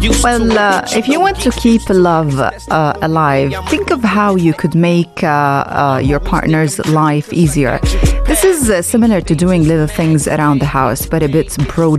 Well, if you want to keep love alive, think of how you could make your partner's life easier. This is similar to doing little things around the house, but a bit broader.